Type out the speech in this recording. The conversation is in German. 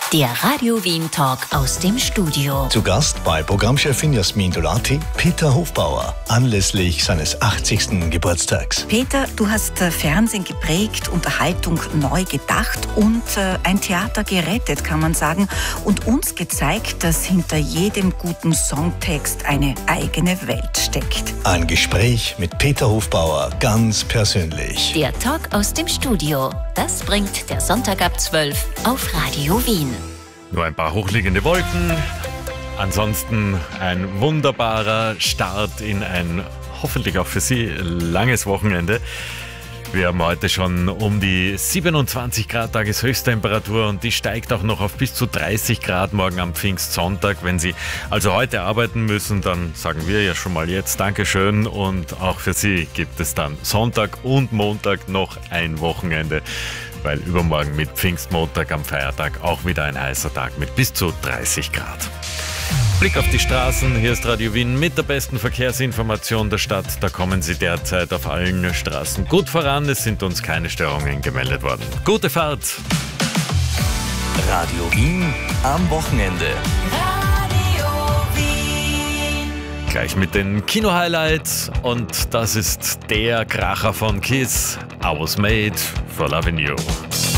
Der Radio Wien Talk aus dem Studio. Zu Gast bei Programmchefin Jasmin Dolati, Peter Hofbauer, anlässlich seines 80. Geburtstags. Peter, du hast Fernsehen geprägt, Unterhaltung neu gedacht und ein Theater gerettet, kann man sagen, und uns gezeigt, dass hinter jedem guten Songtext eine eigene Welt steckt. Ein Gespräch mit Peter Hofbauer, ganz persönlich. Der Talk aus dem Studio. Das bringt der Sonntag ab 12 auf Radio Wien. Nur ein paar hochliegende Wolken. Ansonsten ein wunderbarer Start in ein hoffentlich auch für Sie langes Wochenende. Wir haben heute schon um die 27 Grad Tageshöchsttemperatur und die steigt auch noch auf bis zu 30 Grad morgen am Pfingstsonntag. Wenn Sie also heute arbeiten müssen, dann sagen wir ja schon mal jetzt Dankeschön, und auch für Sie gibt es dann Sonntag und Montag noch ein Wochenende, weil übermorgen mit Pfingstmontag am Feiertag auch wieder ein heißer Tag mit bis zu 30 Grad. Blick auf die Straßen, hier ist Radio Wien mit der besten Verkehrsinformation der Stadt. Da kommen Sie derzeit auf allen Straßen gut voran, es sind uns keine Störungen gemeldet worden. Gute Fahrt! Radio Wien am Wochenende. Gleich mit den Kino-Highlights, und das ist der Kracher von Kiss, I Was Made for Loving You.